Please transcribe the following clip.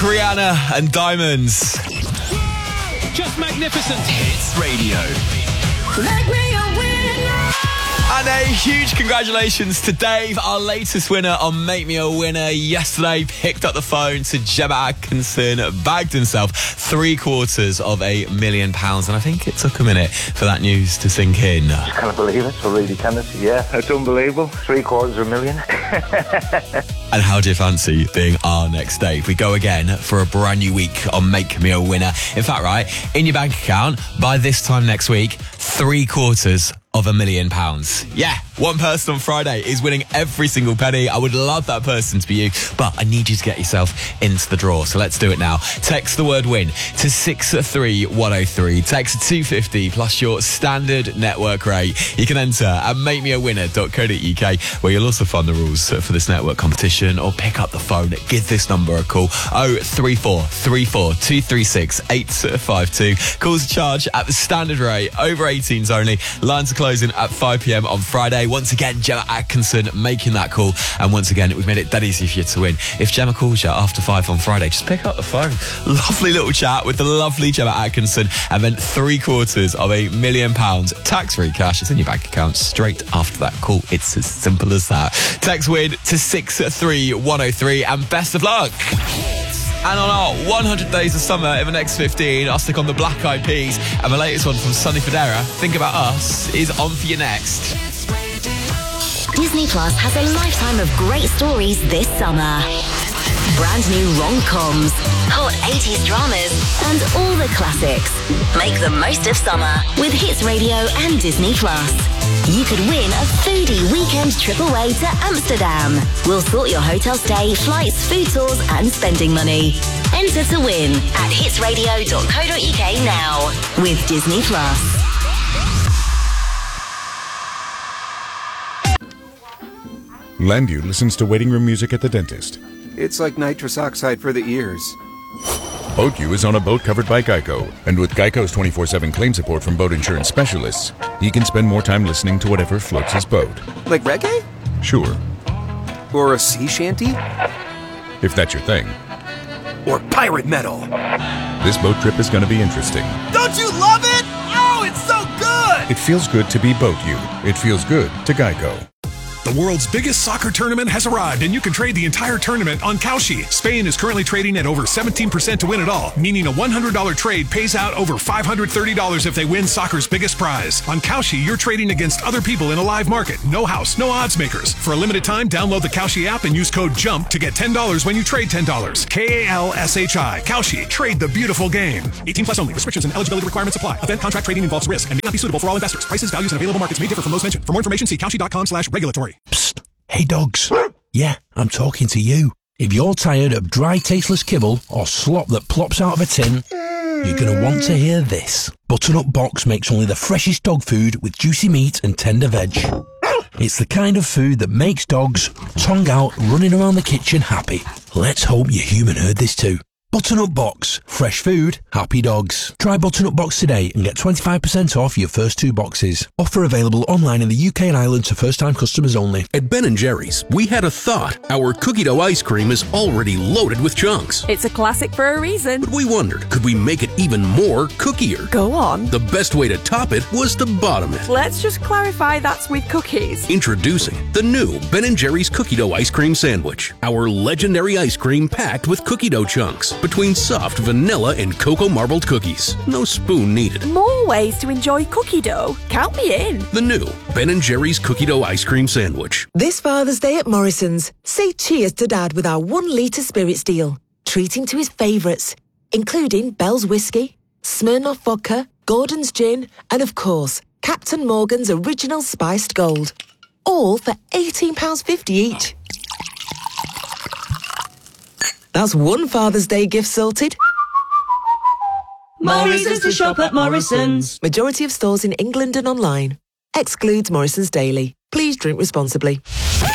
Rihanna and Diamonds. Just magnificent. Hits Radio. Make me a winner. And a huge congratulations to Dave, our latest winner on Make Me a Winner. Yesterday, picked up the phone to Gemma Atkinson, bagged himself $750,000. And I think it took a minute for that news to sink in. I can't believe it. I really can't. Yeah, it's unbelievable. $750,000. And how do you fancy being our next Dave? We go again for a brand new week on Make Me a Winner. In fact, right, in your bank account, by this time next week, £750,000. Yeah, one person on Friday is winning every single penny. I would love that person to be you, but I need you to get yourself into the draw. So let's do it now. Text the word win to 63103. Text 250 plus your standard network rate. You can enter at makemeawinner.co.uk, where you'll also find the rules for this network competition, or pick up the phone, give this number a call, 03434 236 852. Calls charged at the standard rate, over 18s only. Lines are closing at 5 p.m. on Friday. Once again, Gemma Atkinson making that call. And once again, we've made it that easy for you to win. If Gemma calls you after 5 on Friday, just pick up the phone. Lovely little chat with the lovely Gemma Atkinson, and then £750,000 tax-free cash. It's in your bank account straight after that call. It's as simple as that. Text win to 63103, and best of luck. And on our 100 Days of Summer in the next 15, I'll stick on the Black Eyed Peas, and the latest one from Sonny Fodera, Think About Us, is on for you next. Disney Plus has a lifetime of great stories this summer. Brand new rom-coms, hot 80s dramas, and all the classics. Make the most of summer with Hits Radio and Disney Plus. You could win a foodie weekend trip away to Amsterdam. We'll sort your hotel stay, flights, food tours, and spending money. Enter to win at hitsradio.co.uk now with Disney Plus. Landu listens to waiting room music at the dentist. It's like nitrous oxide for the ears. BoatU is on a boat covered by Geico, and with Geico's 24/7 claim support from boat insurance specialists, he can spend more time listening to whatever floats his boat. Like reggae? Sure. Or a sea shanty? If that's your thing. Or pirate metal? This boat trip is going to be interesting. Don't you love it? Oh, it's so good! It feels good to be BoatU. It feels good to Geico. The world's biggest soccer tournament has arrived, and you can trade the entire tournament on Kalshi. Spain is currently trading at over 17% to win it all, meaning a $100 trade pays out over $530 if they win soccer's biggest prize. On Kalshi, you're trading against other people in a live market. No house, no odds makers. For a limited time, download the Kalshi app and use code JUMP to get $10 when you trade $10. KALSHI. Kalshi. Trade the beautiful game. 18 plus only. Restrictions and eligibility requirements apply. Event contract trading involves risk and may not be suitable for all investors. Prices, values, and available markets may differ from those mentioned. For more information, see kalshi.com/regulatory. Psst. Hey dogs. Yeah, I'm talking to you. If you're tired of dry, tasteless kibble or slop that plops out of a tin, you're going to want to hear this. Butternut Box makes only the freshest dog food with juicy meat and tender veg. It's the kind of food that makes dogs, tongue out, running around the kitchen happy. Let's hope your human heard this too. Butternut Box. Fresh food, happy dogs. Try Butternut Box today and get 25% off your first 2 boxes. Offer available online in the UK and Ireland to first-time customers only. At Ben & Jerry's, we had a thought. Our cookie dough ice cream is already loaded with chunks. It's a classic for a reason. But we wondered, could we make it even more cookier? Go on. The best way to top it was to bottom it. Let's just clarify that's with cookies. Introducing the new Ben & Jerry's cookie dough ice cream sandwich. Our legendary ice cream packed with cookie dough chunks. Between soft vanilla and cocoa marbled cookies. No spoon needed. More ways to enjoy cookie dough. Count me in. The new Ben & Jerry's cookie dough ice cream sandwich. This Father's Day at Morrison's, say cheers to Dad with our 1 litre spirits deal. Treat him to his favourites, including Bell's Whiskey, Smirnoff Vodka, Gordon's Gin, and of course, Captain Morgan's Original Spiced Gold. All for £18.50 each. That's one Father's Day gift sorted. Morrison's to shop at Morrison's. Majority of stores in England and online. Excludes Morrison's Daily. Please drink responsibly.